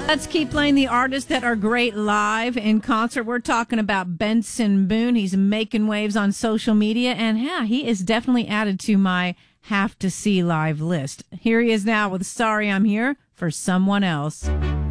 Let's keep playing the artists that are great live in concert. We're talking about Benson Boone. He's making waves on social media, and yeah, he is definitely added to my have to see live list. Here he is now with Sorry I'm Here for Someone Else.